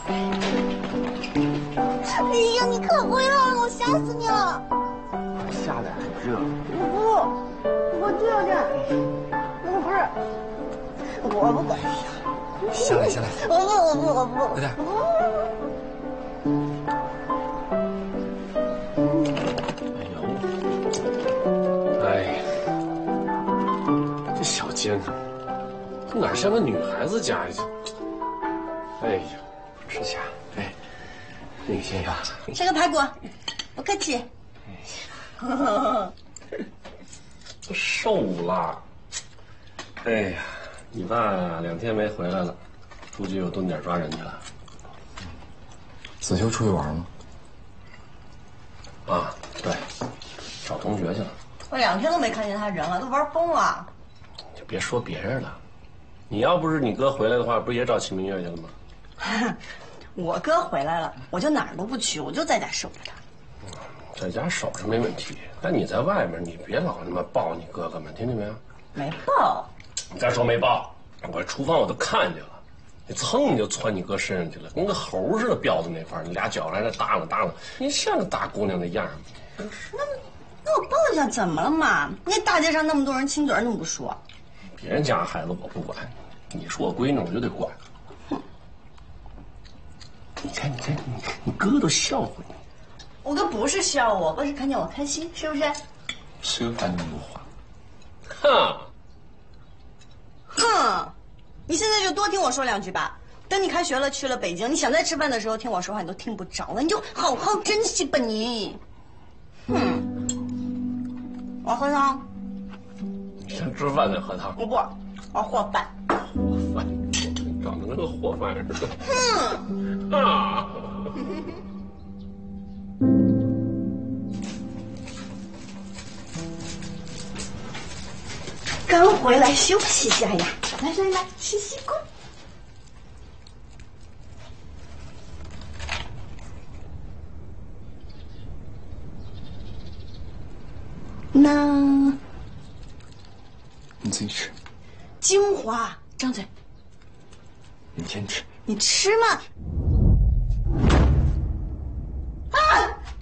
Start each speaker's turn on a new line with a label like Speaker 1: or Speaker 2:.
Speaker 1: 哎呀，你可回来了，我吓死你了！
Speaker 2: 下来很热。
Speaker 1: 我这有点，我不是，我不管。
Speaker 2: 下来。
Speaker 1: 我不。
Speaker 2: 快点。
Speaker 3: 哎呀，这小间哪像个女孩子家呀？哎呀，
Speaker 2: 吃下。哎，那个先生，
Speaker 1: 吃个排骨，不客气。
Speaker 3: 都瘦了。哎呀，你爸2天没回来了，估计又蹲点抓人去了。
Speaker 2: 子修出去玩吗？
Speaker 3: 啊，对，找同学去了。
Speaker 1: 我2天都没看见他人了，都玩疯了。
Speaker 3: 就别说别人了，你要不是你哥回来的话，不也找秦明月去了吗？
Speaker 1: 我哥回来了，我就哪儿都不去，我就在家守着他。
Speaker 3: 在家守着没问题，但你在外面，你别老他妈抱你哥哥们，听见没有？
Speaker 1: 没抱。
Speaker 3: 你再说没抱，我厨房我都看见了，你蹭就窜你哥身上去了，跟个猴似的吊在那块儿，你俩脚还在搭了，你像个大姑娘的样吗？
Speaker 1: 那我抱一下怎么了嘛？那大街上那么多人亲嘴，你怎么不说？
Speaker 3: 别人家孩子我不管，你是我闺女我就得管。你看，你哥都笑话你。
Speaker 1: 我哥不是笑我，我哥是看见我开心，是不是？
Speaker 2: 谁管那么多话？
Speaker 1: 哼！你现在就多听我说2句吧。等你开学了，去了北京，你想在吃饭的时候听我说话，你都听不着了，你就好好珍惜吧你。我要喝汤。
Speaker 3: 先吃饭再喝汤。
Speaker 1: 我不，我要和饭。
Speaker 3: 和饭，长得跟个和饭似的。
Speaker 1: 刚回来休息一下呀，来，吃西瓜。那
Speaker 2: 你自己吃。
Speaker 1: 精华，张嘴。
Speaker 2: 你先吃。
Speaker 1: 你吃嘛。